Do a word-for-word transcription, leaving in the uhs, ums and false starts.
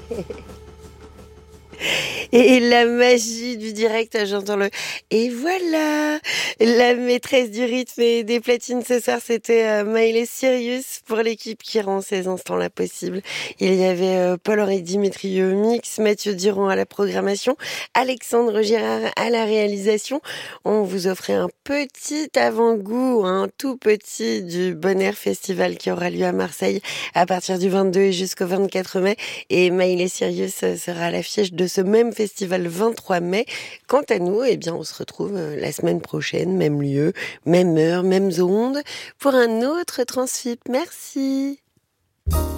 Et la magie du direct, j'entends le et voilà! La maîtresse du rythme et des platines ce soir, c'était, heu, Miley Cyrus pour l'équipe qui rend ces instants-là possibles. Il y avait, heu, Paul-Henri Dimitri au mix, Mathieu Duran à la programmation, Alexandre Girard à la réalisation. On vous offrait un petit avant-goût, un tout petit, du Bon Air Festival qui aura lieu à Marseille à partir du vingt-deux et jusqu'au vingt-quatre mai. Et Miley Cyrus euh, sera à l'affiche de ce même festival le vingt-trois mai. Quant à nous, eh bien, on se retrouve euh, la semaine prochaine, même lieu, même heure, mêmes ondes, pour un autre Transfip. Merci.